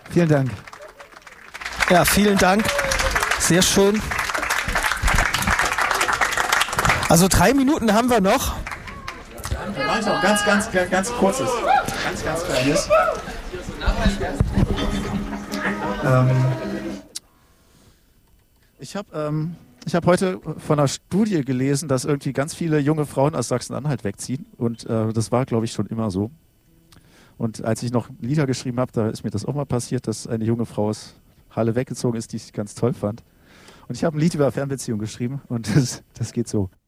Vielen Dank. Ja, vielen Dank. Sehr schön. Also 3 Minuten haben wir noch. Dann mache ich noch ganz kurzes. Ganz kleines. Ich habe heute von einer Studie gelesen, dass irgendwie ganz viele junge Frauen aus Sachsen-Anhalt wegziehen. Und das war, glaube ich, schon immer so. Und als ich noch Lieder geschrieben habe, da ist mir das auch mal passiert, dass eine junge Frau aus Halle weggezogen ist, die ich ganz toll fand. Und ich habe ein Lied über Fernbeziehung geschrieben und das geht so.